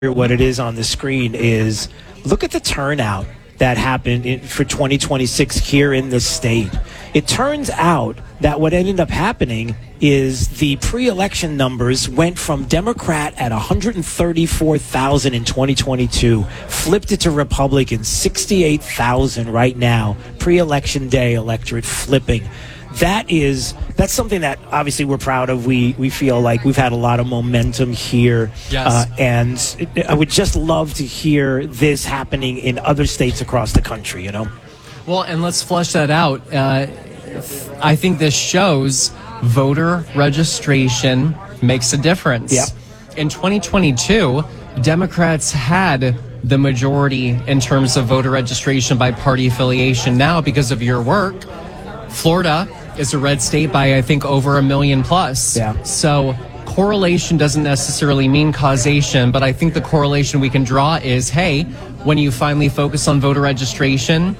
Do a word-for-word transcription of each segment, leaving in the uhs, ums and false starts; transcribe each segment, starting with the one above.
what it is on the screen is look at the turnout that happened in, for twenty twenty-six here in the state. It turns out that what ended up happening is the pre-election numbers went from Democrat at one hundred thirty-four thousand in twenty twenty-two, flipped it to Republican, sixty-eight thousand right now, pre-election day electorate flipping. That is, that's something that obviously we're proud of. We we feel like we've had a lot of momentum here. Yes. Uh, and it, I would just love to hear this happening in other states across the country, you know? Well, and let's flesh that out. Uh, I think this shows voter registration makes a difference. Yep. In twenty twenty-two, Democrats had the majority in terms of voter registration by party affiliation. Now, because of your work, Florida is a red state by, I think, over a million plus. Yeah. So correlation doesn't necessarily mean causation, but I think the correlation we can draw is, hey, when you finally focus on voter registration,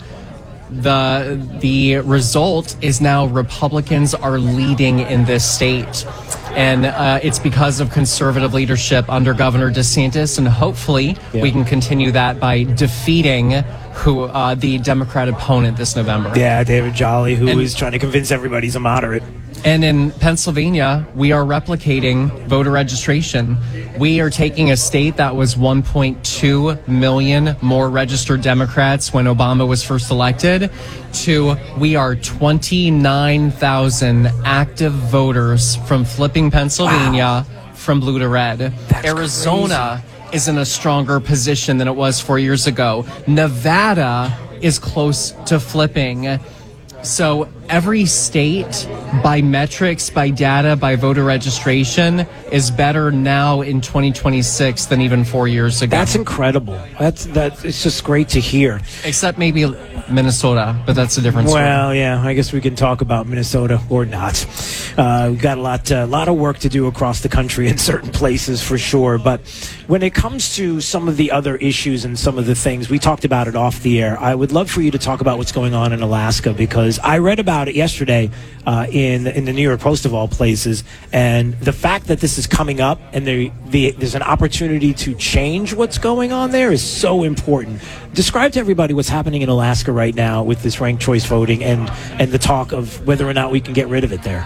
the the result is now Republicans are leading in this state. And uh, it's because of conservative leadership under Governor DeSantis, and hopefully yeah. we can continue that by defeating who uh, the Democrat opponent this November. Yeah, David Jolly, who And- is trying to convince everybody he's a moderate. And in Pennsylvania, we are replicating voter registration. We are taking a state that was one point two million more registered Democrats when Obama was first elected to we are twenty-nine thousand active voters from flipping Pennsylvania wow. from blue to red. That's Arizona crazy. Is in a stronger position than it was four years ago. Nevada is close to flipping. So every state, by metrics, by data, by voter registration, is better now in twenty twenty-six than even four years ago. That's incredible. That's that. It's just great to hear. Except maybe Minnesota, but that's a different story. Well, yeah, I guess we can talk about Minnesota or not. Uh, we've got a lot, a uh, lot of work to do across the country in certain places for sure. But when it comes to some of the other issues and some of the things, we talked about it off the air. I would love for you to talk about what's going on in Alaska, because I read about it yesterday uh, in in the New York Post of all places, and the fact that this is coming up and there, the, there's an opportunity to change what's going on there is so important. Describe to everybody what's happening in Alaska right now with this ranked choice voting and, and the talk of whether or not we can get rid of it there.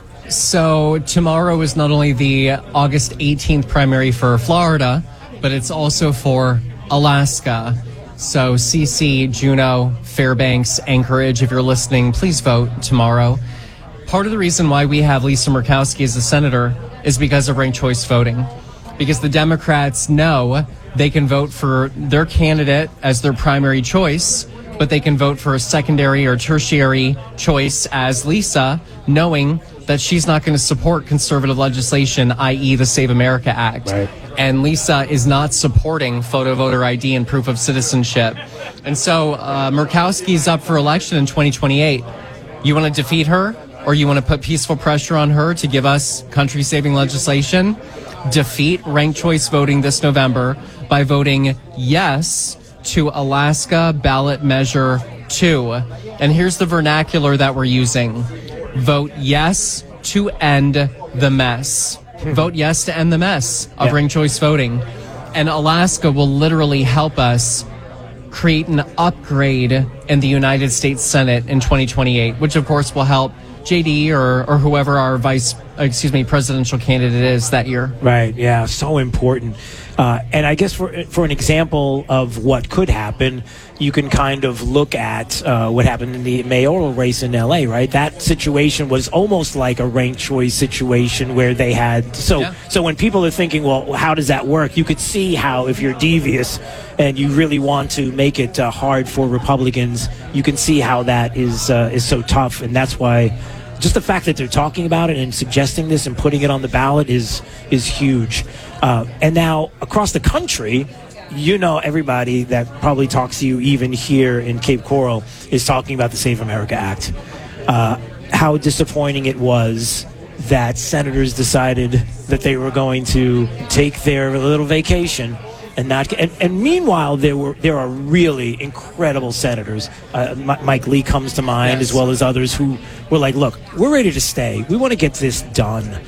So tomorrow is not only the August eighteenth primary for Florida, but it's also for Alaska. So C C, Juneau, Fairbanks, Anchorage, if you're listening, please vote tomorrow. Part of the reason why we have Lisa Murkowski as a senator is because of ranked choice voting. Because the Democrats know they can vote for their candidate as their primary choice, but they can vote for a secondary or tertiary choice as Lisa, knowing that she's not going to support conservative legislation, that is the Save America Act. Right. And Lisa is not supporting photo voter I D and proof of citizenship. And so uh, Murkowski's up for election in twenty twenty-eight. You want to defeat her, or you want to put peaceful pressure on her to give us country-saving legislation? Defeat ranked choice voting this November by voting yes to Alaska Ballot Measure two. And here's the vernacular that we're using. Vote yes to end the mess. Vote yes to end the mess of Yeah. ranked choice voting. And Alaska will literally help us create an upgrade in the United States Senate in twenty twenty-eight, which of course will help J D or, or whoever our vice, excuse me, presidential candidate is that year. Right, yeah, so important. Uh, and I guess for for an example of what could happen, you can kind of look at uh, what happened in the mayoral race in L A, right? That situation was almost like a ranked choice situation where they had... So, Yeah. so when people are thinking, well, how does that work? You could see how if you're devious and you really want to make it uh, hard for Republicans, you can see how that is uh, is so tough. And that's why... Just the fact that they're talking about it and suggesting this and putting it on the ballot is is huge. Uh, and now across the country, you know, everybody that probably talks to you even here in Cape Coral is talking about the Save America Act. Uh, how disappointing it was that senators decided that they were going to take their little vacation and not. And, and meanwhile, there were there are really incredible senators. Uh, M- Mike Lee comes to mind, Yes. as well as others who were like, "Look, we're ready to stay. We want to get this done."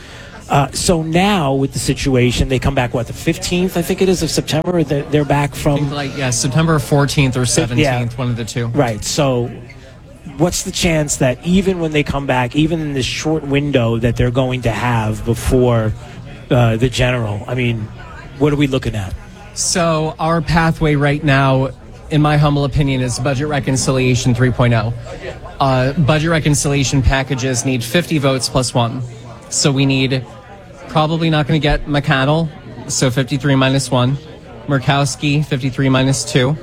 Uh, so now with the situation, they come back, what, the fifteenth, I think it is, of September? They're, they're back from... Like, yeah, September fourteenth or seventeenth, Yeah. one of the two. Right. So what's the chance that even when they come back, even in this short window that they're going to have before uh, the general, I mean, what are we looking at? So our pathway right now, in my humble opinion, is budget reconciliation three point oh. Uh, budget reconciliation packages need fifty votes plus one. So we need, probably not going to get McConnell, so fifty-three minus one. Murkowski, fifty-three minus two.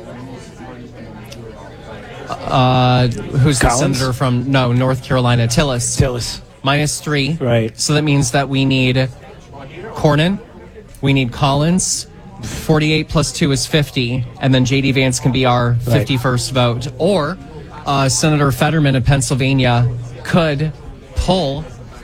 Uh, who's Collins? the senator from, no, North Carolina? Tillis. Tillis. Minus three. Right. So that means that we need Cornyn, we need Collins, forty-eight plus two is fifty, and then J D Vance can be our fifty-first vote. Or uh, Senator Fetterman of Pennsylvania could pull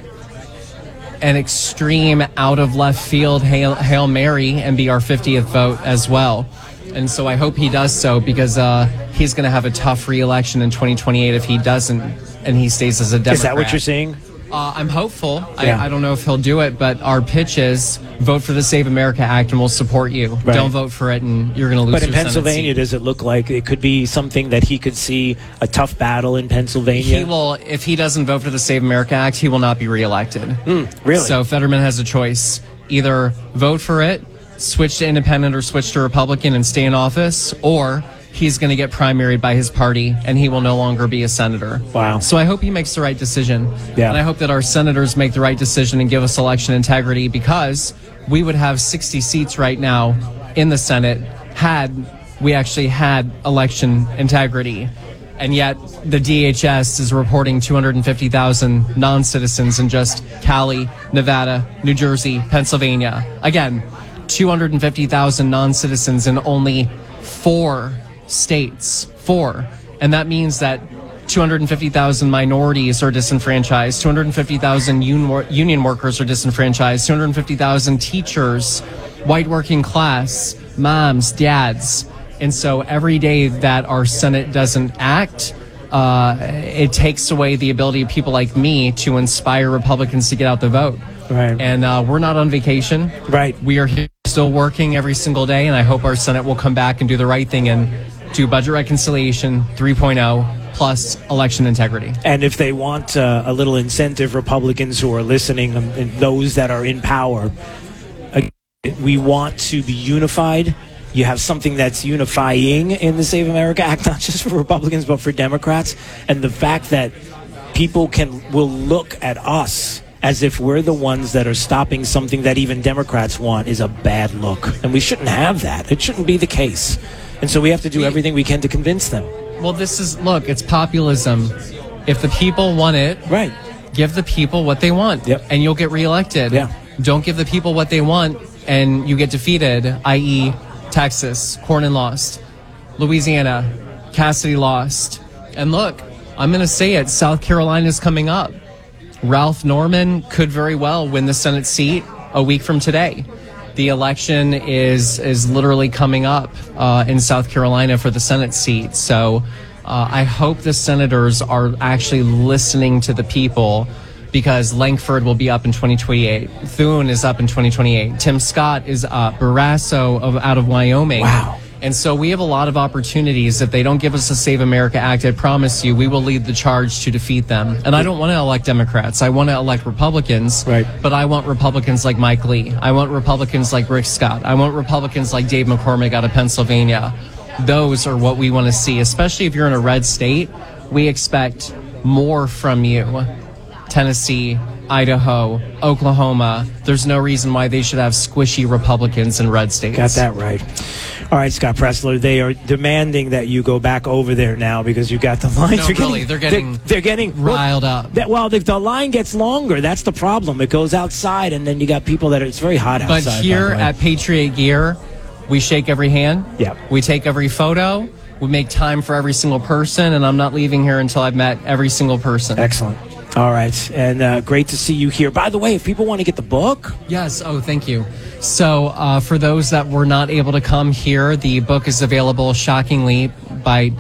an extreme out of left field Hail, Hail Mary and be our fiftieth vote as well. And so I hope he does so, because uh, he's going to have a tough re-election in twenty twenty-eight if he doesn't and he stays as a Democrat. Is that what you're saying? Uh, I'm hopeful. Yeah. I, I don't know if he'll do it, but our pitch is vote for the Save America Act and we'll support you. Right. Don't vote for it and you're going to lose But in your Senate Pennsylvania, seat. does it look like it could be something that he could see a tough battle in Pennsylvania? He will, if he doesn't vote for the Save America Act, he will not be reelected. Mm, really? So Fetterman has a choice. Either vote for it, switch to independent or switch to Republican and stay in office, or he's going to get primaried by his party and he will no longer be a senator. Wow. So I hope he makes the right decision. Yeah. And I hope that our senators make the right decision and give us election integrity, because we would have sixty seats right now in the Senate had we actually had election integrity. And yet the D H S is reporting two hundred fifty thousand non-citizens in just Cali, Nevada, New Jersey, Pennsylvania. Again, two hundred fifty thousand non-citizens in only four states. Four. And that means that two hundred fifty thousand minorities are disenfranchised, two hundred fifty thousand un- union workers are disenfranchised, two hundred fifty thousand teachers, white working class, moms, dads. And so every day that our Senate doesn't act, uh, it takes away the ability of people like me to inspire Republicans to get out the vote. Right. And uh, we're not on vacation. Right. We are here still working every single day, and I hope our Senate will come back and do the right thing and do budget reconciliation three point oh plus election integrity. And if they want uh, a little incentive, Republicans who are listening um, and those that are in power, uh, we want to be unified. You have something that's unifying in the Save America Act, not just for Republicans, but for Democrats. And the fact that people can will look at us as if we're the ones that are stopping something that even Democrats want is a bad look. And we shouldn't have that. It shouldn't be the case. And so we have to do everything we can to convince them. Well, this is, look, it's populism. If the people want it, Right. give the people what they want, Yep. and you'll get reelected. Yeah. Don't give the people what they want, and you get defeated, that is. Texas, Cornyn lost. Louisiana, Cassidy lost. And look, I'm going to say it, South Carolina's coming up. Ralph Norman could very well win the Senate seat a week from today. The election is is literally coming up uh, in South Carolina for the Senate seat. So uh, I hope the senators are actually listening to the people, because Langford will be up in twenty twenty-eight. Thune is up in twenty twenty-eight. Tim Scott is up. Barrasso of, out of Wyoming. Wow. And so we have a lot of opportunities. If they don't give us a Save America Act, I promise you, we will lead the charge to defeat them. And I don't want to elect Democrats. I want to elect Republicans. Right. But I want Republicans like Mike Lee. I want Republicans like Rick Scott. I want Republicans like Dave McCormick out of Pennsylvania. Those are what we want to see, especially if you're in a red state. We expect more from you. Tennessee, Idaho, Oklahoma. There's no reason why they should have squishy Republicans in red states. Got that right. All right, Scott Presler, they are demanding that you go back over there now because you got the lines. No, They're really, they're getting they're, they're getting riled up. That, well, if the line gets longer, that's the problem. It goes outside, and then you got people that are, it's very hot But outside. here by the way. at Patriot Gear, we shake every hand. Yep. We take every photo. We make time for every single person, and I'm not leaving here until I've met every single person. Excellent. All right, and uh, great to see you here. By the way, if people want to get the book, Yes. Oh, thank you. So uh, for those that were not able to come here, the book is available shockingly by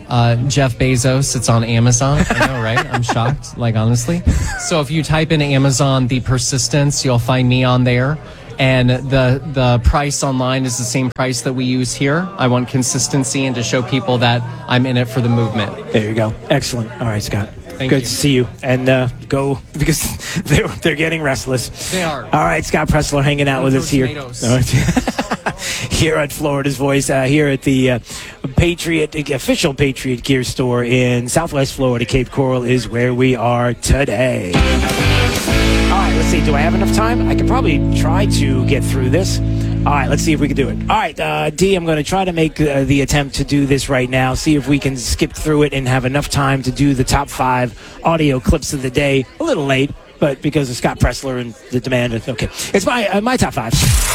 Uh, Jeff Bezos, it's on Amazon. I know, right? I'm shocked, like, honestly. So if you type in Amazon, The Persistence, you'll find me on there. And the the price online is the same price that we use here. I want consistency and to show people that I'm in it for the movement. There you go. Excellent. All right, Scott. Thank Good you. to see you. And uh, go, because they're, they're getting restless. They are. All right, Scott Pressler hanging out Don't with us throw here. tomatoes. Here at Florida's Voice, uh, here at the uh, Patriot, official Patriot Gear store in Southwest Florida. Cape Coral is where we are today. All right, let's see. Do I have enough time? I can probably try to get through this. All right, let's see if we can do it. All right, uh, D, I'm going to try to make uh, the attempt to do this right now, see if we can skip through it and have enough time to do the top five audio clips of the day. A little late, but because of Scott Pressler and the demand. Okay, it's my uh, my top five.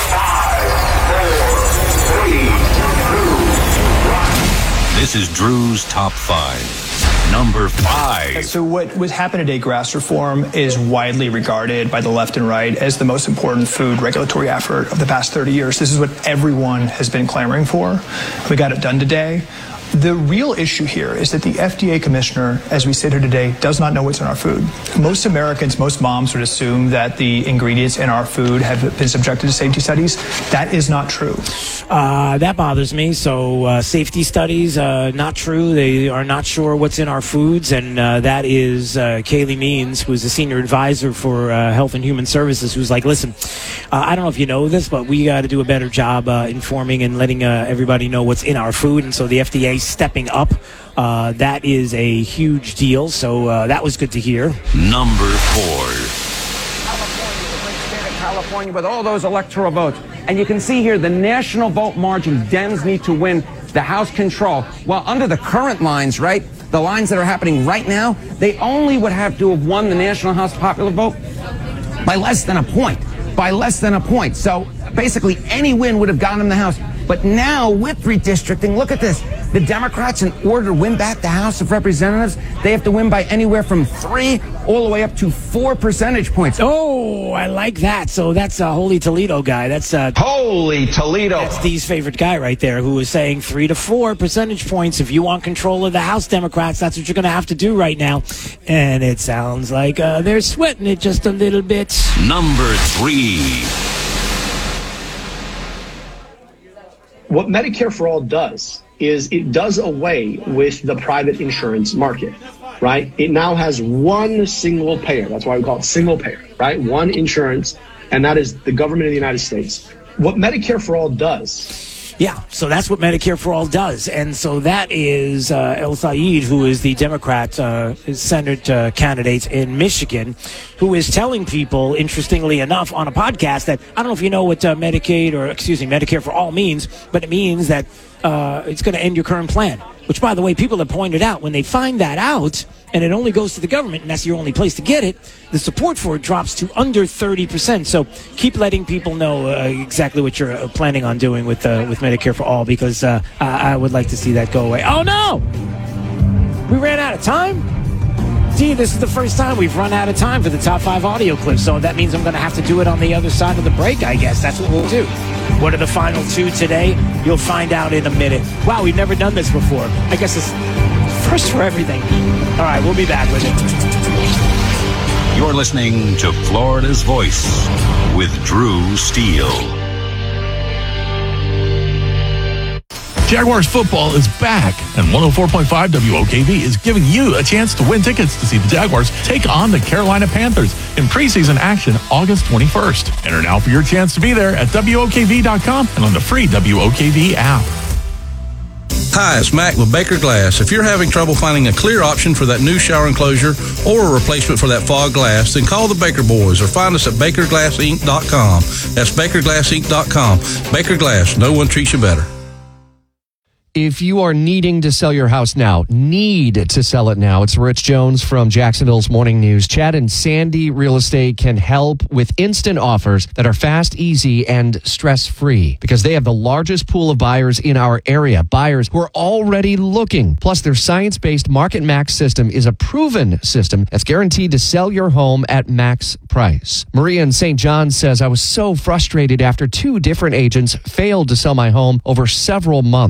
This is Drew's Top five. Number five. So what was happening today, grass reform, is widely regarded by the left and right as the most important food regulatory effort of the past thirty years. This is what everyone has been clamoring for. We got it done today. The real issue here is that the F D A commissioner, as we sit here today, does not know what's in our food. Most Americans, most moms would assume that the ingredients in our food have been subjected to safety studies. That is not true. Uh, that bothers me. So uh, safety studies, uh, not true. They are not sure what's in our foods. And uh, that is uh, Kaylee Means, who's the senior advisor for uh, Health and Human Services, who's like, listen, uh, I don't know if you know this, but we got to do a better job uh, informing and letting uh, everybody know what's in our food. And so the F D A stepping up. Uh, that is a huge deal. So uh, that was good to hear. Number four. California, the great state of California, with all those electoral votes. And you can see here the national vote margin. Dems need to win the House control. Well, under the current lines, right, the lines that are happening right now, they only would have to have won the national House popular vote by less than a point. By less than a point. So basically any win would have gotten them the House. But now, with redistricting, look at this. The Democrats, in order to win back the House of Representatives, they have to win by anywhere from three all the way up to four percentage points. Oh, I like that. So that's a Holy Toledo guy. That's uh, Holy Toledo. That's Steve's favorite guy right there, who is saying three to four percentage points. If you want control of the House, Democrats, that's what you're going to have to do right now. And it sounds like uh, they're sweating it just a little bit. Number three. What Medicare for All does is it does away with the private insurance market, right? It now has one single payer. That's why we call it single payer, right? One insurance, and that is the government of the United States. What Medicare for All does. Yeah, so that's what Medicare for All does. And so that is uh, El Sayed, who is the Democrat uh, Senate uh, candidate in Michigan, who is telling people, interestingly enough, on a podcast that, I don't know if you know what uh, Medicaid or, excuse me, Medicare for All means, but it means that uh, it's going to end your current plan. Which, by the way, people have pointed out, when they find that out, and it only goes to the government, and that's your only place to get it, the support for it drops to under thirty percent. So keep letting people know uh, exactly what you're uh, planning on doing with uh, with Medicare for All, because uh, I-, I would like to see that go away. Oh, no! We ran out of time? See, this is the first time we've run out of time for the top five audio clips, so that means I'm going to have to do it on the other side of the break, I guess. That's what we'll do. What are the final two today? You'll find out in a minute. Wow, we've never done this before. I guess it's first for everything. All right, we'll be back with it. You're listening to Florida's Voice with Drew Steele. Jaguars football is back, and one oh four point five W O K V is giving you a chance to win tickets to see the Jaguars take on the Carolina Panthers in preseason action August twenty-first. Enter now for your chance to be there at W O K V dot com and on the free W O K V app. Hi, it's Mac with Baker Glass. If you're having trouble finding a clear option for that new shower enclosure or a replacement for that fog glass, then call the Baker Boys or find us at Baker Glass Inc dot com. That's Baker Glass Inc dot com. Baker Glass, no one treats you better. If you are needing to sell your house now, need to sell it now, it's Rich Jones from Jacksonville's Morning News. Chad and Sandy Real Estate can help with instant offers that are fast, easy, and stress-free because they have the largest pool of buyers in our area, buyers who are already looking. Plus, their science-based Market Max system is a proven system that's guaranteed to sell your home at max price. Maria in Saint John says, I was so frustrated after two different agents failed to sell my home over several months. I heard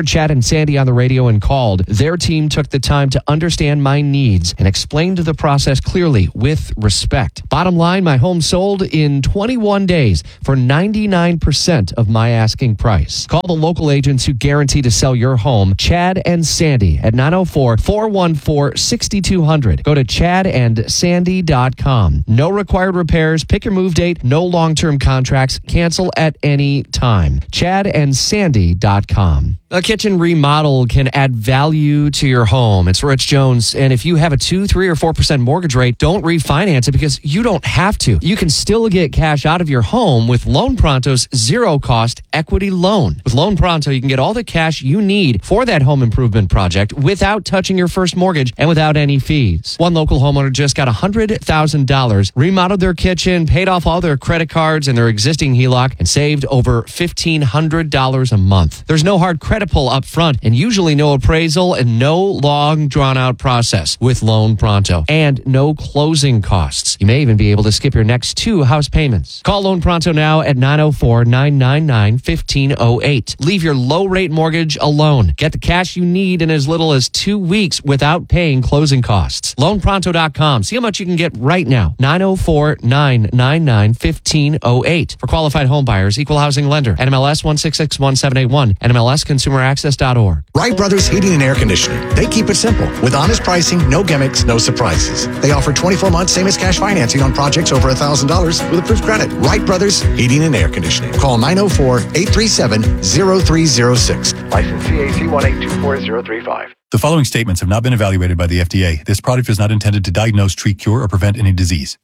heard Chad and Sandy on the radio and called, their team took the time to understand my needs and explained the process clearly with respect. Bottom line, my home sold in twenty-one days for ninety-nine percent of my asking price. Call the local agents who guarantee to sell your home. Chad and Sandy at nine oh four, four one four, six two zero zero. Go to chad and sandy dot com. No required repairs. Pick your move date. No long-term contracts. Cancel at any time. chad and sandy dot com. A kitchen remodel can add value to your home. It's Rich Jones. And if you have a two, three, or four percent mortgage rate, don't refinance it because you don't have to. You can still get cash out of your home with Loan Pronto's zero-cost equity loan. With Loan Pronto, you can get all the cash you need for that home improvement project without touching your first mortgage and without any fees. One local homeowner just got one hundred thousand dollars, remodeled their kitchen, paid off all their credit cards and their existing H E L O C, and saved over fifteen hundred dollars a month. There's no hard credit pull up front and usually no appraisal and no long drawn out process with Loan Pronto and no closing costs. You may even be able to skip your next two house payments. Call Loan Pronto now at nine oh four, nine nine nine, one five oh eight. Leave your low rate mortgage alone. Get the cash you need in as little as two weeks without paying closing costs. loan pronto dot com. See how much you can get right now. nine oh four, nine nine nine, one five oh eight. For qualified home buyers, equal housing lender. N M L S one six six one seven eight one. N M L S consumer access dot org. Wright Brothers Heating and Air Conditioning. They keep it simple. With honest pricing, no gimmicks, no surprises. They offer twenty-four months same as cash financing on projects over one thousand dollars with approved credit. Wright Brothers Heating and Air Conditioning. Call nine oh four, eight three seven, oh three oh six. License C A C one eight two four zero three five. The following statements have not been evaluated by the F D A. This product is not intended to diagnose, treat, cure, or prevent any disease.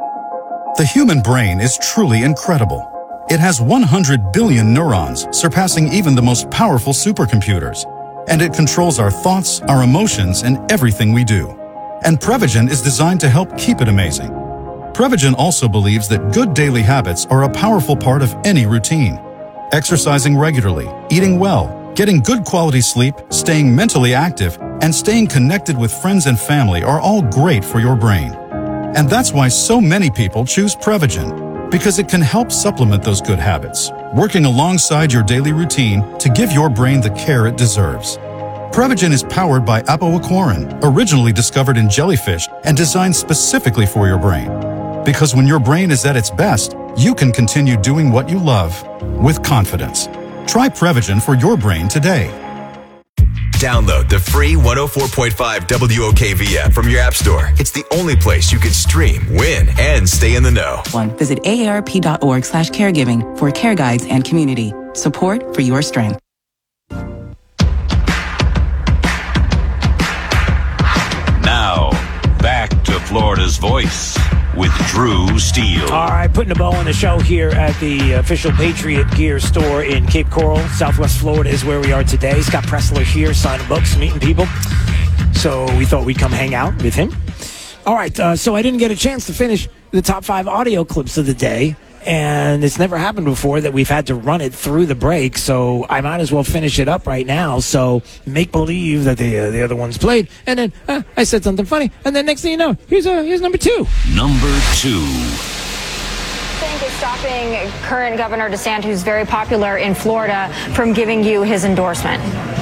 The human brain is truly incredible. It has one hundred billion neurons, surpassing even the most powerful supercomputers. And it controls our thoughts, our emotions, and everything we do. And Prevagen is designed to help keep it amazing. Prevagen also believes that good daily habits are a powerful part of any routine. Exercising regularly, eating well, getting good quality sleep, staying mentally active, and staying connected with friends and family are all great for your brain. And that's why so many people choose Prevagen, because it can help supplement those good habits, working alongside your daily routine to give your brain the care it deserves. Prevagen is powered by apoaquarin, originally discovered in jellyfish and designed specifically for your brain. Because when your brain is at its best, you can continue doing what you love with confidence. Try Prevagen for your brain today. Download the free one oh four point five W O K V app from your app store. It's the only place you can stream, win, and stay in the know. One, visit A A R P dot org slash caregiving for care guides and community. Support for your strength. Now, back to Florida's Voice with Drew Steele. All right, putting a bow on the show here at the official Patriot Gear store in Cape Coral, Southwest Florida is where we are today. Scott Pressler here, signing books, meeting people. So we thought we'd come hang out with him. All right, uh, so I didn't get a chance to finish the top five audio clips of the day, and it's never happened before that we've had to run it through the break, so I might as well finish it up right now. So make believe that the uh, the other ones played, and then uh, I said something funny, and then next thing you know, here's uh, here's number two. Number two. Think is stopping current Governor DeSantis, who's very popular in Florida, from giving you his endorsement?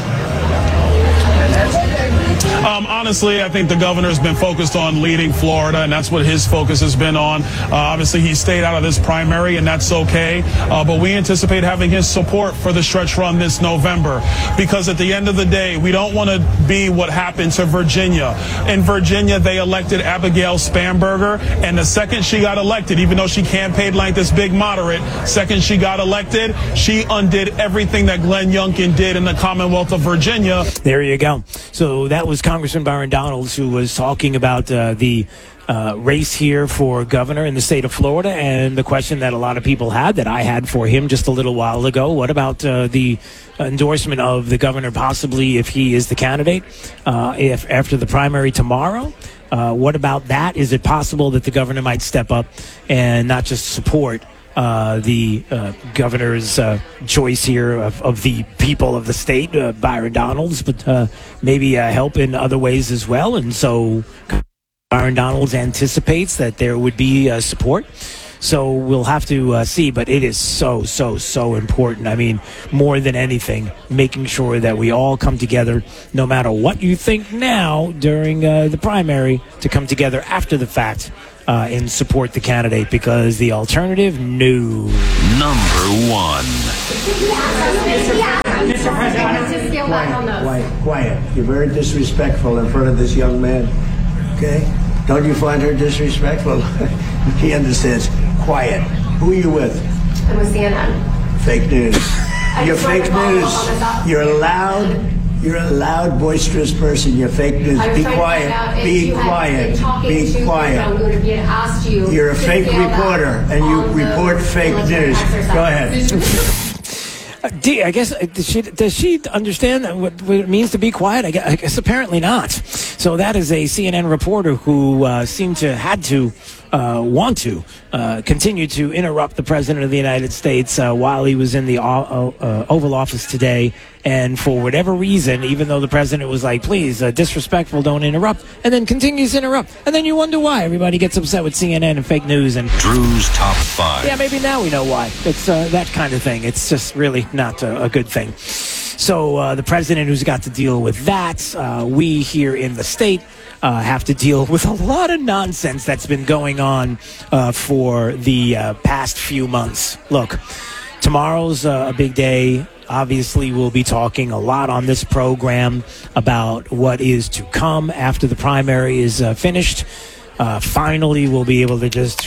Um, honestly, I think the governor's been focused on leading Florida, and that's what his focus has been on. Uh, obviously, he stayed out of this primary, and that's okay. Uh, but we anticipate having his support for the stretch run this November, because at the end of the day, we don't want to be what happened to Virginia. In Virginia, they elected Abigail Spanberger, and the second she got elected, even though she campaigned like this big moderate, second she got elected, she undid everything that Glenn Youngkin did in the Commonwealth of Virginia. There you go. So that was Congressman Byron Donalds, who was talking about uh, the uh, race here for governor in the state of Florida, and the question that a lot of people had, that I had for him just a little while ago: what about uh, the endorsement of the governor, possibly if he is the candidate, uh, if after the primary tomorrow? Uh, what about that? Is it possible that the governor might step up and not just support Uh, the uh, governor's uh, choice here of, of the people of the state, uh, Byron Donalds, but uh, maybe uh, help in other ways as well? And so Byron Donalds anticipates that there would be uh, support. So we'll have to uh, see, but it is so, so, so important. I mean, more than anything, making sure that we all come together, no matter what you think now during uh, the primary, to come together after the fact uh, and support the candidate, because the alternative, no. Number one. Mister President, quiet, quiet, quiet. You're very disrespectful in front of this young man. Okay? Don't you find her disrespectful? He understands. Quiet. Who are you with? I'm with C N N. Fake news. You're fake news. You're a loud, you're a loud, boisterous person. You're fake news. Be quiet. Be quiet. Be quiet. You're a fake reporter, and you report fake news. Go ahead. Uh, D, I guess, uh, does she, does she understand what, what it means to be quiet? I guess, I guess apparently not. So that is a C N N reporter who uh, seemed to had to uh, want to uh, continue to interrupt the President of the United States uh, while he was in the uh, uh, Oval Office today. And for whatever reason, even though the President was like, please, uh, disrespectful, don't interrupt, and then continues to interrupt. And then you wonder why everybody gets upset with C N N and fake news. And Drew's Top five. Yeah, maybe now we know why. It's uh, that kind of thing. It's just really not a, a good thing. So uh, the President who's got to deal with that, uh, we here in the state uh, have to deal with a lot of nonsense that's been going on uh, for the uh, past few months. Look, tomorrow's uh, a big day. Obviously, we'll be talking a lot on this program about what is to come after the primary is uh, finished. Uh, finally, we'll be able to just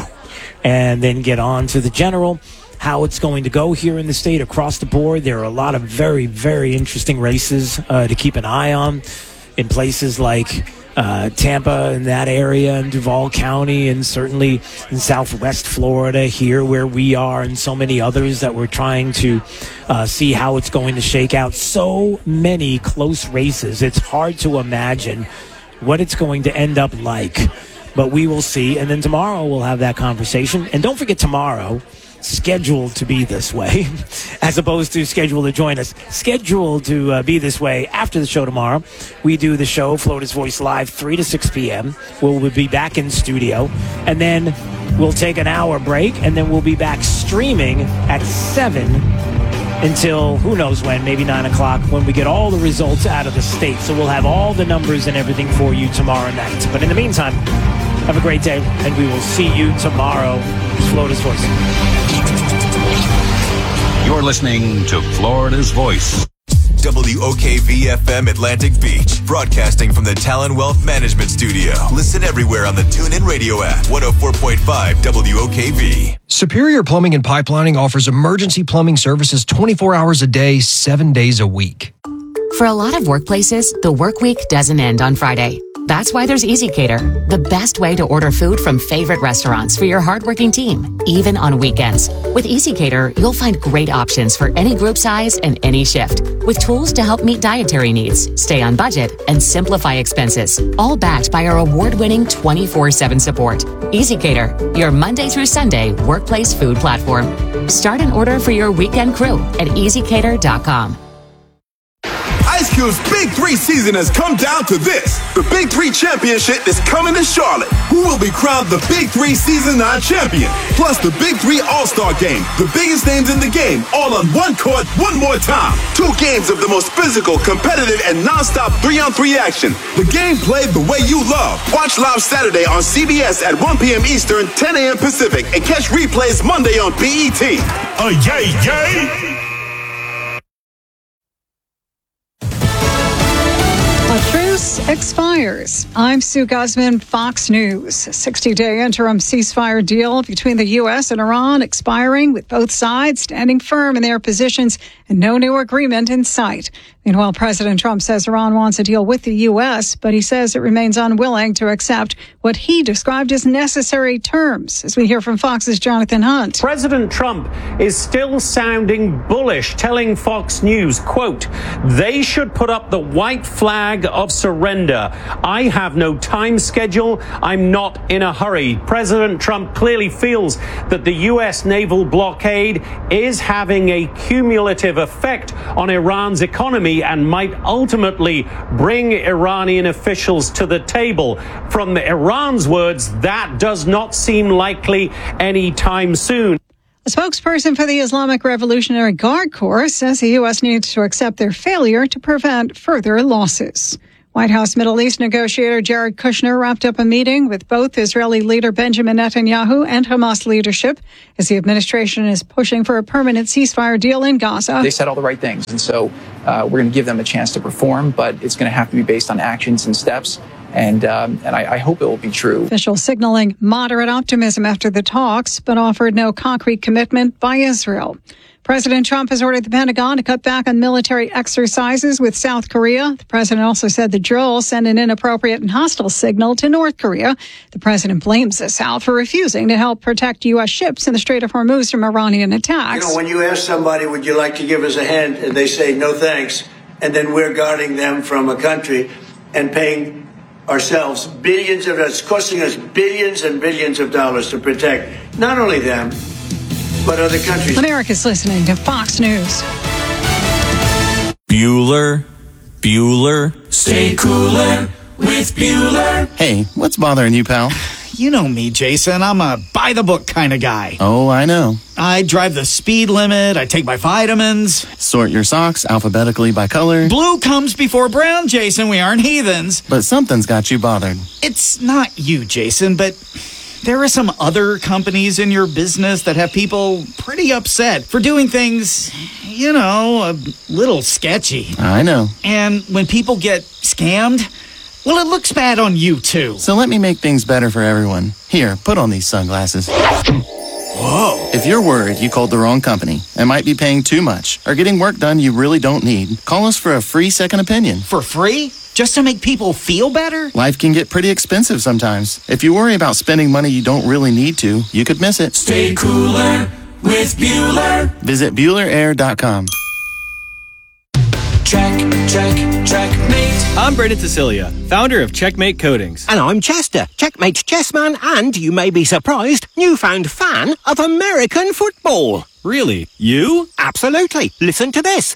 and then get on to the general, how it's going to go here in the state across the board. There are a lot of very, very interesting races uh, to keep an eye on in places like Uh, Tampa and that area, and Duval County, and certainly in Southwest Florida here where we are, and so many others that we're trying to uh, see how it's going to shake out. So many close races. It's hard to imagine what it's going to end up like, but we will see. And then tomorrow we'll have that conversation. And don't forget, tomorrow, scheduled to be this way, as opposed to scheduled to join us, scheduled to uh, be this way after the show tomorrow. We do the show, Florida's Voice Live, three to six p.m. We'll be back in studio, and then we'll take an hour break, and then we'll be back streaming at seven until who knows when, maybe nine o'clock, when we get all the results out of the state. So we'll have all the numbers and everything for you tomorrow night. But in the meantime, have a great day, and we will see you tomorrow. It's Florida's Voice. You're listening to Florida's Voice. W O K V F M Atlantic Beach, broadcasting from the Talon Wealth Management Studio. Listen everywhere on the TuneIn Radio app. one oh four point five W O K V. Superior Plumbing and Pipelining offers emergency plumbing services twenty-four hours a day, seven days a week. For a lot of workplaces, the work week doesn't end on Friday. That's why there's EasyCater, the best way to order food from favorite restaurants for your hardworking team, even on weekends. With EasyCater, you'll find great options for any group size and any shift, with tools to help meet dietary needs, stay on budget, and simplify expenses, all backed by our award-winning twenty-four seven support. EasyCater, your Monday through Sunday workplace food platform. Start an order for your weekend crew at easy cater dot com. Ice Cube's Big Three season has come down to this. The Big Three Championship is coming to Charlotte. Who will be crowned the Big Three Season nine champion? Plus the Big Three All-Star Game. The biggest names in the game, all on one court, one more time. Two games of the most physical, competitive, and non-stop three-on-three action. The game played the way you love. Watch live Saturday on C B S at one p.m. Eastern, ten a.m. Pacific, and catch replays Monday on B E T. Oh, yay, yay! Truce expires. I'm Sue Guzman, Fox News. A sixty-day interim ceasefire deal between the U S and Iran expiring, with both sides standing firm in their positions and no new agreement in sight. Meanwhile, President Trump says Iran wants a deal with the U S, but he says it remains unwilling to accept what he described as necessary terms. As we hear from Fox's Jonathan Hunt. President Trump is still sounding bullish, telling Fox News, quote, they should put up the white flag of surrender. I have no time schedule. I'm not in a hurry. President Trump clearly feels that the U S naval blockade is having a cumulative effect on Iran's economy policy and might ultimately bring Iranian officials to the table. From the Iran's words, that does not seem likely anytime soon. A spokesperson for the Islamic Revolutionary Guard Corps says the U S needs to accept their failure to prevent further losses. White House Middle East negotiator Jared Kushner wrapped up a meeting with both Israeli leader Benjamin Netanyahu and Hamas leadership as the administration is pushing for a permanent ceasefire deal in Gaza. They said all the right things, and so uh, we're going to give them a chance to perform, but it's going to have to be based on actions and steps. And um, and I, I hope it will be true. Officials signaling moderate optimism after the talks, but offered no concrete commitment by Israel. President Trump has ordered the Pentagon to cut back on military exercises with South Korea. The president also said the drills send an inappropriate and hostile signal to North Korea. The president blames the South for refusing to help protect U S ships in the Strait of Hormuz from Iranian attacks. You know, when you ask somebody, would you like to give us a hand, and they say, no thanks, and then we're guarding them from a country and paying ourselves billions of it's costing us billions and billions of dollars to protect not only them but other countries. America's listening to Fox News. Bueller, Bueller, stay cooler with Bueller. Hey, what's bothering you, pal? You know me, Jason. I'm a by-the-book kind of guy. Oh, I know. I drive the speed limit. I take my vitamins. Sort your socks alphabetically by color. Blue comes before brown, Jason. We aren't heathens. But something's got you bothered. It's not you, Jason, but there are some other companies in your business that have people pretty upset for doing things, you know, a little sketchy. I know. And when people get scammed, well, it looks bad on you, too. So let me make things better for everyone. Here, put on these sunglasses. Whoa. If you're worried you called the wrong company and might be paying too much or getting work done you really don't need, call us for a free second opinion. For free? Just to make people feel better? Life can get pretty expensive sometimes. If you worry about spending money you don't really need to, you could miss it. Stay cooler with Bueller. Visit Bueller Air dot com. Check, check, checkmate. I'm Brendan Cecilia, founder of Checkmate Coatings. And I'm Chester, Checkmate chessman and, you may be surprised, newfound fan of American football. Really? You? Absolutely. Listen to this.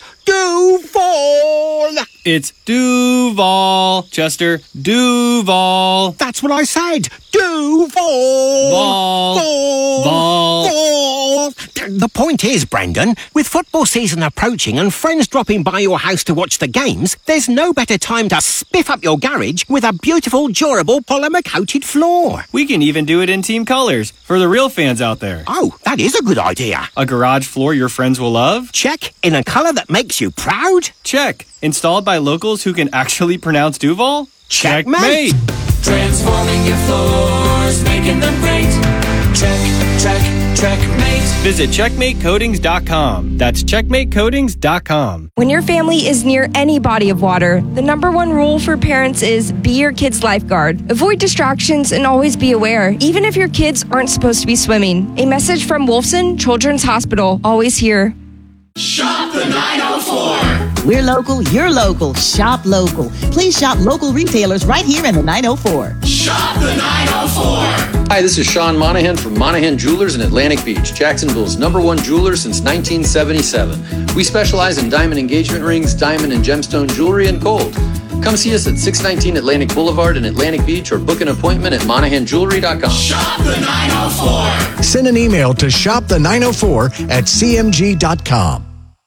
Duval. It's Duval, Chester. Duval. That's what I said. Duval. Vol. Vol. Vol. The point is, Brendan, with football season approaching and friends dropping by your house to watch the games, there's no better time to spiff up your garage with a beautiful, durable, polymer-coated floor. We can even do it in team colors for the real fans out there. Oh, that is a good idea. A garage floor your friends will love? Check. In a color that makes you proud? Check. Installed by locals who can actually pronounce Duval? Checkmate. Transforming your floors, making them great. Check, check, checkmate. Visit checkmate coatings dot com. That's checkmate coatings dot com. When your family is near any body of water, the number one rule for parents is be your kid's lifeguard. Avoid distractions and always be aware, even if your kids aren't supposed to be swimming. A message from Wolfson Children's Hospital, always here. Shop the nine oh four. We're local, you're local. Shop local. Please shop local retailers right here in the nine oh four. Shop the nine oh four. Hi, this is Sean Monahan from Monahan Jewelers in Atlantic Beach, Jacksonville's number one jeweler since nineteen seventy-seven. We specialize in diamond engagement rings, diamond and gemstone jewelry, and gold. Come see us at six nineteen Atlantic Boulevard in Atlantic Beach or book an appointment at monahan jewelry dot com. Shop the nine oh four. Send an email to shop the nine oh four at c m g dot com.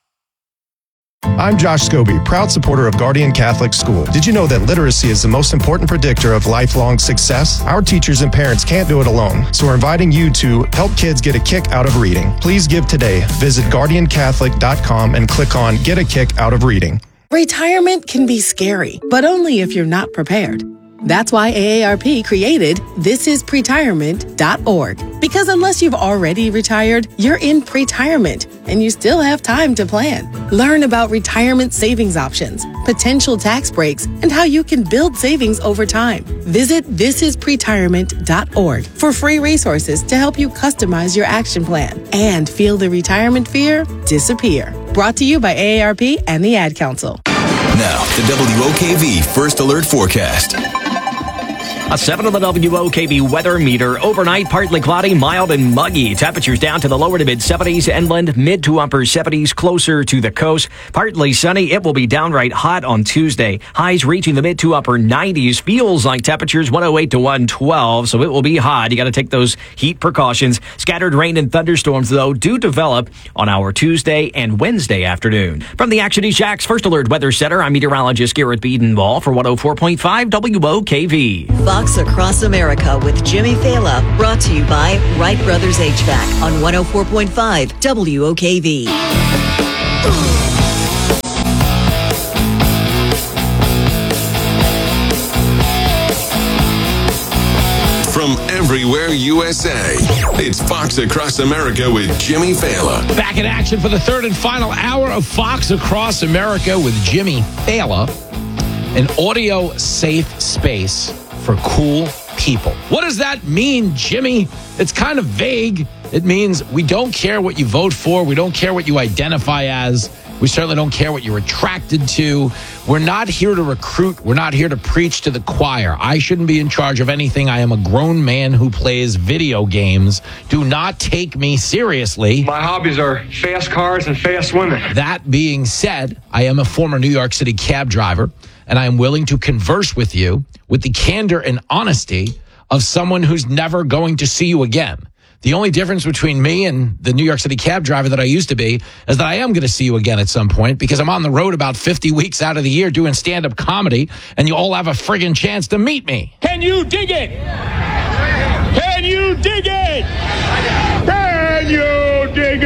I'm Josh Scobie, proud supporter of Guardian Catholic School. Did you know that literacy is the most important predictor of lifelong success? Our teachers and parents can't do it alone, so we're inviting you to help kids get a kick out of reading. Please give today. Visit guardian catholic dot com and click on Get a Kick Out of Reading. Retirement can be scary, but only if you're not prepared. That's why A A R P created this is pretirement dot org. Because unless you've already retired, you're in pretirement and you still have time to plan. Learn about retirement savings options, potential tax breaks, and how you can build savings over time. Visit this is pretirement dot org for free resources to help you customize your action plan and feel the retirement fear disappear. Brought to you by A A R P and the Ad Council. Now, the W O K V First Alert Forecast. A seven on the W O K V weather meter. Overnight, partly cloudy, mild and muggy. Temperatures down to the lower to mid seventies. Inland, mid to upper seventies, closer to the coast. Partly sunny. It will be downright hot on Tuesday. Highs reaching the mid to upper nineties. Feels like temperatures one oh eight to one twelve, so it will be hot. You got to take those heat precautions. Scattered rain and thunderstorms, though, do develop on our Tuesday and Wednesday afternoon. From the Action East Jax First Alert Weather Center, I'm meteorologist Garrett Beedenball for one oh four point five W O K V. Fox Across America with Jimmy Fala, brought to you by Wright Brothers H V A C on one oh four point five W O K V. From everywhere U S A, it's Fox Across America with Jimmy Fala. Back in action for the third and final hour of Fox Across America with Jimmy Fala, an audio-safe space for cool people. What does that mean, Jimmy? It's kind of vague. It means we don't care what you vote for. We don't care what you identify as. We certainly don't care what you're attracted to. We're not here to recruit. We're not here to preach to the choir. I shouldn't be in charge of anything. I am a grown man who plays video games. Do not take me seriously. My hobbies are fast cars and fast women. That being said, I am a former New York City cab driver, and I am willing to converse with you with the candor and honesty of someone who's never going to see you again. The only difference between me and the New York City cab driver that I used to be is that I am going to see you again at some point because I'm on the road about fifty weeks out of the year doing stand-up comedy, and you all have a friggin' chance to meet me. Can you dig it? Can you dig it? Can you dig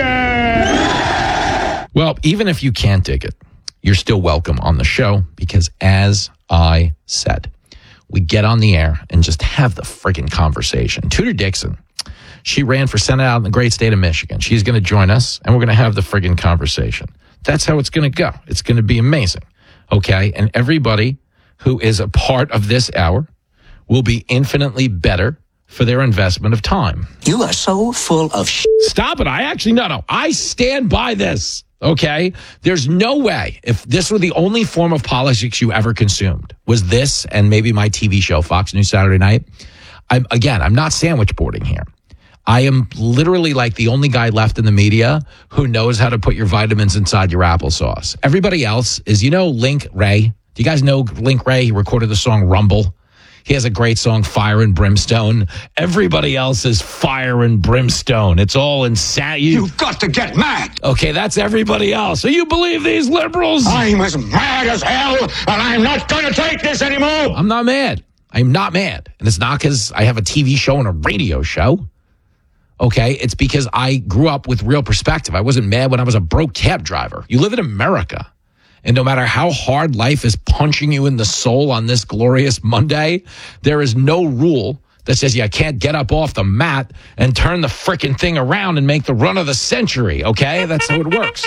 it? Well, even if you can't dig it, you're still welcome on the show because, as I said, we get on the air and just have the friggin' conversation. Tudor Dixon, she ran for Senate out in the great state of Michigan. She's going to join us, and we're going to have the friggin' conversation. That's how it's going to go. It's going to be amazing, okay? And everybody who is a part of this hour will be infinitely better for their investment of time. You are so full of shit. Stop it. I actually, no, no. I stand by this, okay? There's no way, if this were the only form of politics you ever consumed, was this and maybe my T V show, Fox News Saturday Night. I'm, again, I'm not sandwich boarding here. I am literally like the only guy left in the media who knows how to put your vitamins inside your applesauce. Everybody else is, you know, Link Ray. Do you guys know Link Ray? He recorded the song Rumble. He has a great song, Fire and Brimstone. Everybody else is Fire and Brimstone. It's all insane. You, You've got to get mad. Okay, that's everybody else. So you believe these liberals? I'm as mad as hell, and I'm not going to take this anymore. I'm not mad. I'm not mad. And it's not because I have a T V show and a radio show. Okay, it's because I grew up with real perspective. I wasn't mad when I was a broke cab driver. You live in America, and no matter how hard life is punching you in the soul on this glorious Monday, there is no rule that says you can't get up off the mat and turn the frickin' thing around and make the run of the century, okay? That's how it works.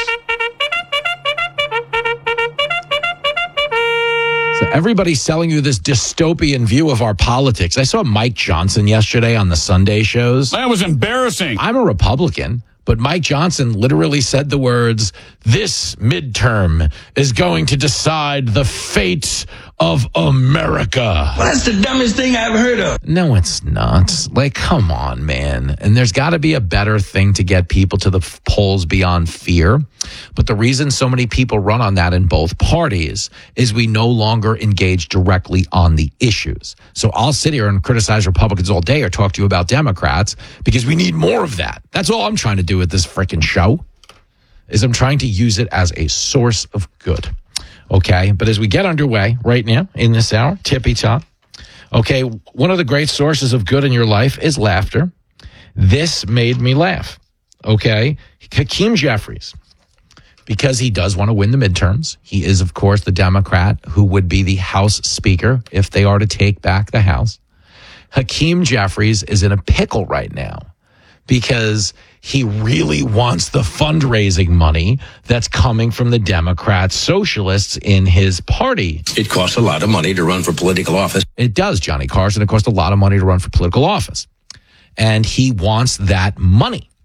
So everybody's selling you this dystopian view of our politics. I saw Mike Johnson yesterday on the Sunday shows. That was embarrassing. I'm a Republican, but Mike Johnson literally said the words, "This midterm is going to decide the fate of America." Well, that's the dumbest thing I've heard of. No, it's not. Like, come on, man. And there's got to be a better thing to get people to the f- polls beyond fear. But the reason so many people run on that in both parties is we no longer engage directly on the issues. So I'll sit here and criticize Republicans all day or talk to you about Democrats because we need more of that. That's all I'm trying to do with this freaking show, is I'm trying to use it as a source of good. Okay, but as we get underway right now in this hour, tippy top, okay, one of the great sources of good in your life is laughter. This made me laugh, okay? Hakeem Jeffries, because he does want to win the midterms. He is, of course, the Democrat who would be the House Speaker if they are to take back the House. Hakeem Jeffries is in a pickle right now because he really wants the fundraising money that's coming from the Democrat socialists in his party. It costs a lot of money to run for political office. It does, Johnny Carson. It costs a lot of money to run for political office. And he wants that money.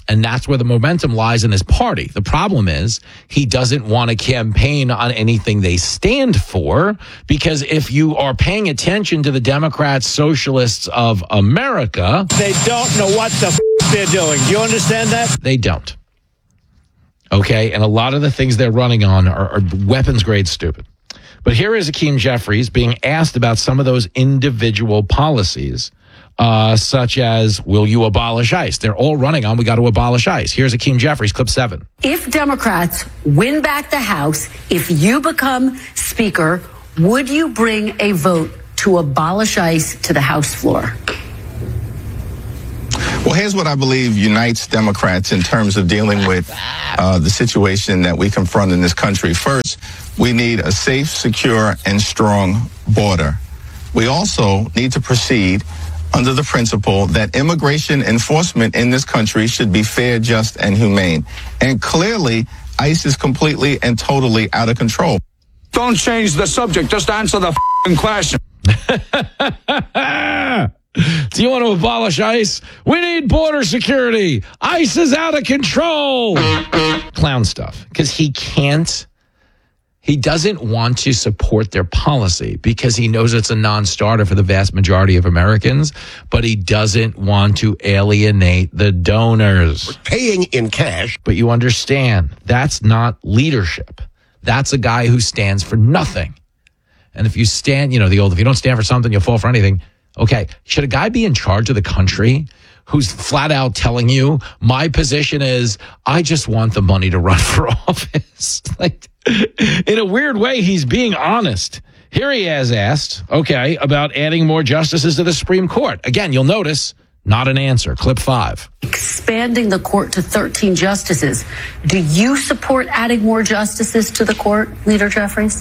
And that's where the momentum lies in his party. The problem is he doesn't want to campaign on anything they stand for, because if you are paying attention to the Democrats, Socialists of America, they don't know what the f- they're doing. Do you understand that? They don't. Okay, and a lot of the things they're running on are, are weapons grade stupid. But here is Hakeem Jeffries being asked about some of those individual policies. Uh, such as, will you abolish ICE? They're all running on, we got to abolish ICE. Here's Hakeem Jeffries, clip seven. If Democrats win back the House, if you become Speaker, would you bring a vote to abolish ICE to the House floor? Well, here's what I believe unites Democrats in terms of dealing with uh, the situation that we confront in this country. First, we need a safe, secure, and strong border. We also need to proceed under the principle that immigration enforcement in this country should be fair, just, and humane. And clearly, ICE is completely and totally out of control. Don't change the subject. Just answer the f***ing question. Do you want to abolish ICE? We need border security. ICE is out of control. Clown stuff. Because he can't. He doesn't want to support their policy because he knows it's a non-starter for the vast majority of Americans, but he doesn't want to alienate the donors. We're paying in cash. But you understand, that's not leadership. That's a guy who stands for nothing. And if you stand, you know, the old, if you don't stand for something, you'll fall for anything. Okay, should a guy be in charge of the country who's flat out telling you, my position is, I just want the money to run for office? Like, in a weird way, he's being honest. Here he has asked, okay, about adding more justices to the Supreme Court. Again, you'll notice, not an answer. Clip five. Expanding the court to thirteen justices. Do you support adding more justices to the court, Leader Jeffries?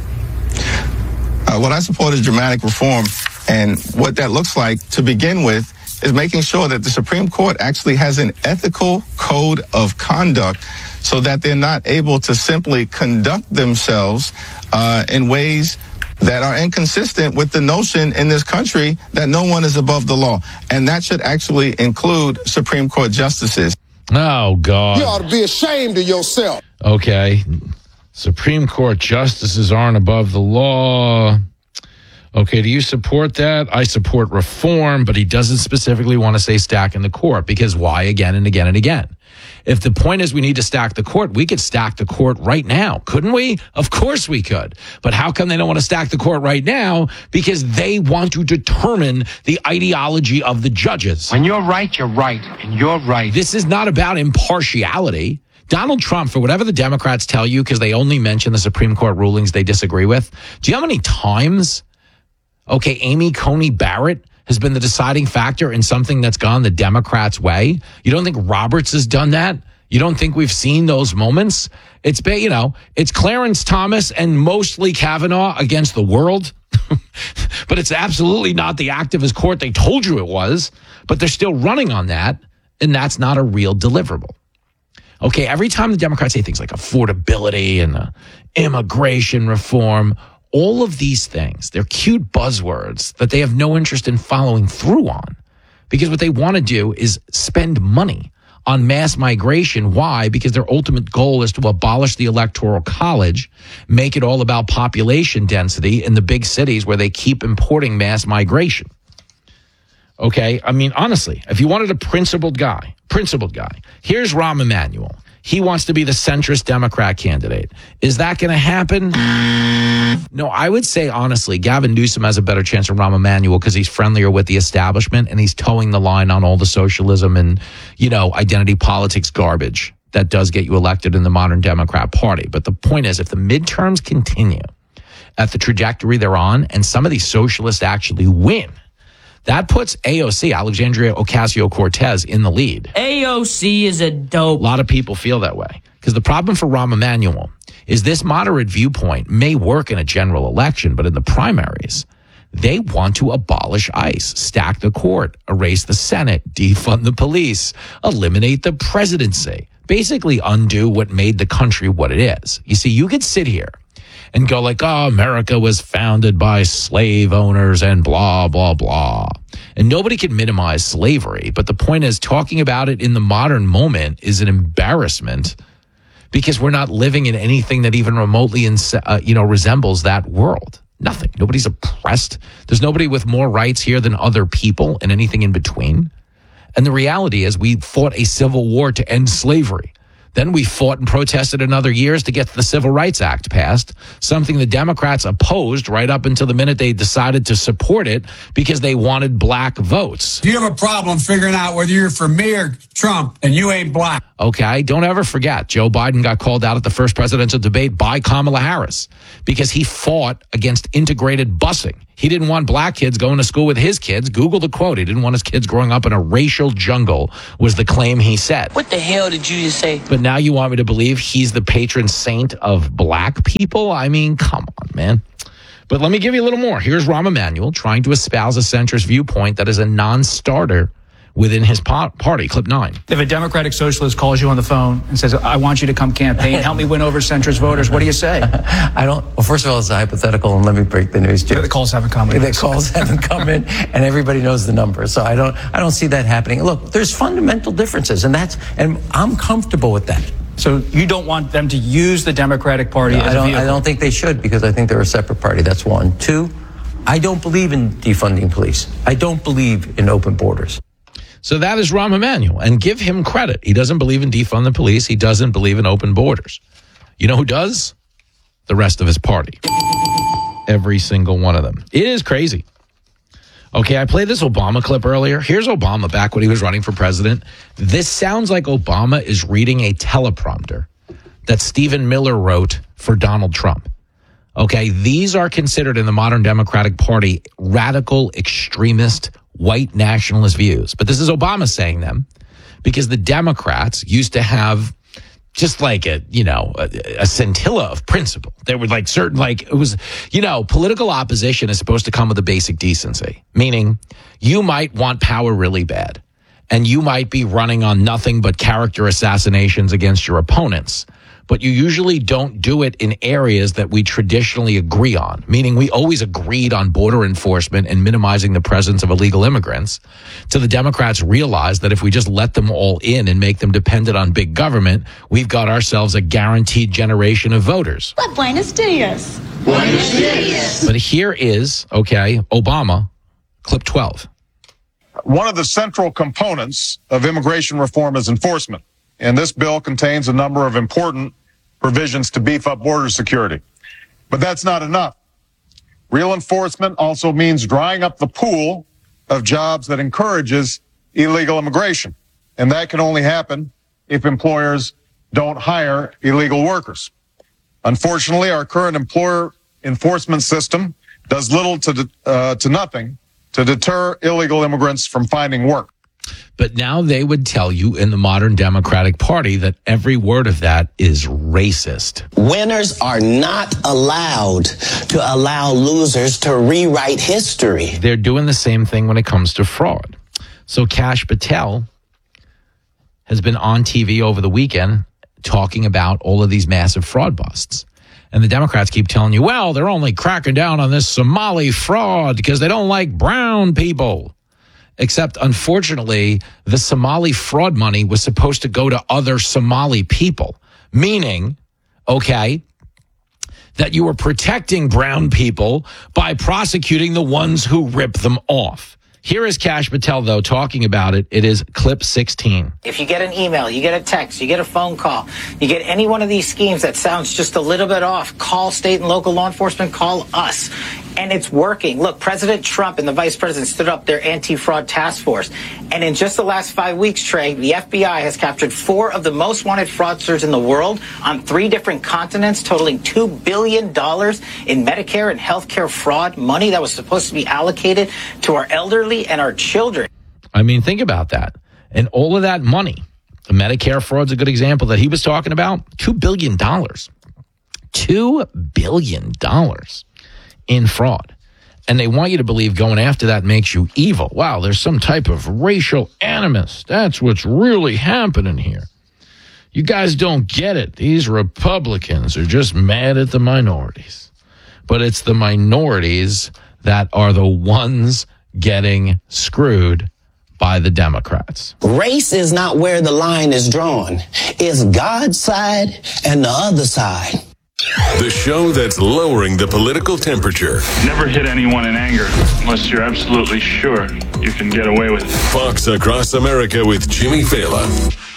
Uh, what I support is dramatic reform. And what that looks like, to begin with, is making sure that the Supreme Court actually has an ethical code of conduct so that they're not able to simply conduct themselves uh, in ways that are inconsistent with the notion in this country that no one is above the law. And that should actually include Supreme Court justices. Oh, God. You ought to be ashamed of yourself. Okay. Supreme Court justices aren't above the law. Okay, do you support that? I support reform, but he doesn't specifically want to say stack in the court, because why again and again and again? If the point is we need to stack the court, we could stack the court right now, couldn't we? Of course we could. But how come they don't want to stack the court right now? Because they want to determine the ideology of the judges. When you're right, you're right, and you're right. This is not about impartiality. Donald Trump, for whatever the Democrats tell you, because they only mention the Supreme Court rulings they disagree with, do you know how many times, okay, Amy Coney Barrett has been the deciding factor in something that's gone the Democrats' way? You don't think Roberts has done that? You don't think we've seen those moments? It's been, you know, it's Clarence Thomas and mostly Kavanaugh against the world. But it's absolutely not the activist court they told you it was. But they're still running on that, and that's not a real deliverable. Okay, every time the Democrats say things like affordability and uh, immigration reform, all of these things, they're cute buzzwords that they have no interest in following through on, because what they want to do is spend money on mass migration. Why? Because their ultimate goal is to abolish the Electoral College, make it all about population density in the big cities where they keep importing mass migration. Okay, I mean, honestly, if you wanted a principled guy, principled guy, here's Rahm Emanuel. He wants to be the centrist Democrat candidate. Is that going to happen? No, I would say, honestly, Gavin Newsom has a better chance of Rahm Emanuel because he's friendlier with the establishment and he's towing the line on all the socialism and, you know, identity politics garbage that does get you elected in the modern Democrat Party. But the point is, if the midterms continue at the trajectory they're on and some of these socialists actually win, that puts A O C, Alexandria Ocasio-Cortez, in the lead. A O C is a dope. A lot of people feel that way. Because the problem for Rahm Emanuel is this moderate viewpoint may work in a general election, but in the primaries, they want to abolish ICE, stack the court, erase the Senate, defund the police, eliminate the presidency, basically undo what made the country what it is. You see, you could sit here and go like, oh, America was founded by slave owners and blah, blah, blah. And nobody can minimize slavery. But the point is, talking about it in the modern moment is an embarrassment because we're not living in anything that even remotely uh, you know, resembles that world. Nothing. Nobody's oppressed. There's nobody with more rights here than other people and anything in between. And the reality is we fought a civil war to end slavery. Then we fought and protested another years to get the Civil Rights Act passed, something the Democrats opposed right up until the minute they decided to support it because they wanted black votes. Do you have a problem figuring out whether you're for me or Trump and you ain't black? Okay, don't ever forget, Joe Biden got called out at the first presidential debate by Kamala Harris because he fought against integrated busing. He didn't want black kids going to school with his kids. Google the quote. He didn't want his kids growing up in a racial jungle, was the claim he said. What the hell did you just say? But now you want me to believe he's the patron saint of black people? I mean, come on, man. But let me give you a little more. Here's Rahm Emanuel trying to espouse a centrist viewpoint that is a non-starter within his party. Clip nine. If a Democratic socialist calls you on the phone and says, I want you to come campaign, help me win over centrist voters, what do you say? I don't, well, first of all, it's a hypothetical, and let me break the news to you. The calls haven't come in. The calls haven't come in, and everybody knows the number. So I don't, I don't see that happening. Look, there's fundamental differences, and that's, and I'm comfortable with that. So you don't want them to use the Democratic Party No, as I don't, a vehicle? I don't think they should, because I think they're a separate party. That's one. Two, I don't believe in defunding police. I don't believe in open borders. So that is Rahm Emanuel, and give him credit. He doesn't believe in defund the police. He doesn't believe in open borders. You know who does? The rest of his party. Every single one of them. It is crazy. Okay, I played this Obama clip earlier. Here's Obama back when he was running for president. This sounds like Obama is reading a teleprompter that Stephen Miller wrote for Donald Trump. Okay, these are considered in the modern Democratic Party radical, extremist, white nationalist views. But this is Obama saying them because the Democrats used to have just like a, you know, a, a scintilla of principle. There were like certain, like it was, you know, political opposition is supposed to come with a basic decency, meaning you might want power really bad and you might be running on nothing but character assassinations against your opponents. But you usually don't do it in areas that we traditionally agree on, meaning we always agreed on border enforcement and minimizing the presence of illegal immigrants. So the Democrats realized that if we just let them all in and make them dependent on big government, we've got ourselves a guaranteed generation of voters. But Buenos Dias. Buenos Dias. But here is, okay, Obama, clip twelve. One of the central components of immigration reform is enforcement. And this bill contains a number of important provisions to beef up border security. But that's not enough. Real enforcement also means drying up the pool of jobs that encourages illegal immigration. And that can only happen if employers don't hire illegal workers. Unfortunately, our current employer enforcement system does little to, uh, to nothing to deter illegal immigrants from finding work. But now they would tell you in the modern Democratic Party that every word of that is racist. Winners are not allowed to allow losers to rewrite history. They're doing the same thing when it comes to fraud. So Kash Patel has been on T V over the weekend talking about all of these massive fraud busts. And the Democrats keep telling you, well, they're only cracking down on this Somali fraud because they don't like brown people. Except, unfortunately, the Somali fraud money was supposed to go to other Somali people, meaning, okay, that you were protecting brown people by prosecuting the ones who rip them off. Here is Kash Patel, though, talking about it. It is clip sixteen. If you get an email, you get a text, you get a phone call, you get any one of these schemes that sounds just a little bit off, call state and local law enforcement, call us. And it's working. Look, President Trump and the vice president stood up their anti-fraud task force. And in just the last five weeks, Trey, the F B I has captured four of the most wanted fraudsters in the world on three different continents, totaling two billion dollars in Medicare and healthcare fraud money that was supposed to be allocated to our elderly and our children. I mean, think about that. And all of that money, the Medicare fraud's a good example that he was talking about, two billion dollars. two billion dollars. In fraud. And they want you to believe going after that makes you evil. Wow, there's some type of racial animus. That's what's really happening here. You guys don't get it. These Republicans are just mad at the minorities. But it's the minorities that are the ones getting screwed by the Democrats. Race is not where the line is drawn. It's God's side and the other side. The show that's lowering the political temperature. Never hit anyone in anger unless you're absolutely sure you can get away with it. Fox Across America with Jimmy Fallon.